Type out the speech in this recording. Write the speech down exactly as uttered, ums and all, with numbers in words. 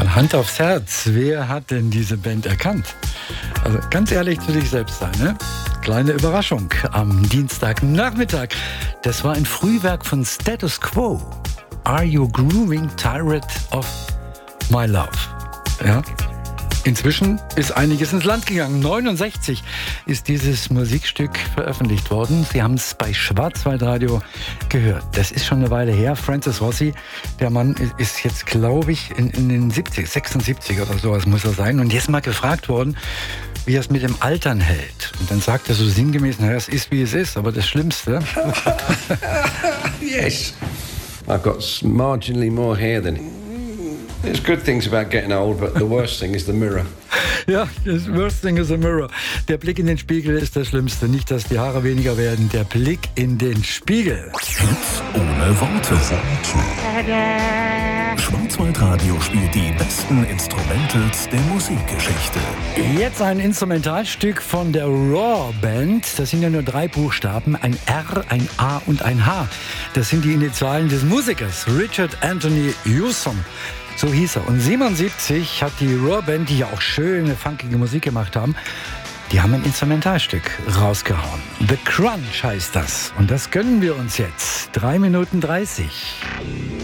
Hand aufs Herz, wer hat denn diese Band erkannt? Also ganz ehrlich zu sich selbst sein, ne? Kleine Überraschung am Dienstagnachmittag. Das war ein Frühwerk von Status Quo. Are You Grooving Tired of My Love? Ja. Inzwischen ist einiges ins Land gegangen. neunundsechzig ist dieses Musikstück veröffentlicht worden. Sie haben es bei Schwarzwaldradio gehört. Das ist schon eine Weile her. Francis Rossi, der Mann ist jetzt, glaube ich, in, in den siebzig, sechsundsiebzig oder sowas muss er sein. Und jetzt mal gefragt worden, wie er es mit dem Altern hält. Und dann sagt er so sinngemäß, naja, es ist, wie es ist, aber das Schlimmste... Yes. I've got marginally more hair than... There's good things about getting old, but the worst thing is the mirror. Ja, das worst thing is a mirror. Der Blick in den Spiegel ist das Schlimmste. Nicht, dass die Haare weniger werden. Der Blick in den Spiegel. Hits ohne Worte. Schwarzwaldradio spielt die besten Instrumentals der Musikgeschichte. Jetzt ein Instrumentalstück von der Raw Band. Das sind ja nur drei Buchstaben. Ein R, ein A und ein H. Das sind die Initialen des Musikers Richard Anthony Hewson. So hieß er. Und siebenundsiebzig hat die Raw Band, die ja auch schöne, funkige Musik gemacht haben, die haben ein Instrumentalstück rausgehauen. The Crunch heißt das. Und das gönnen wir uns jetzt. drei Minuten dreißig.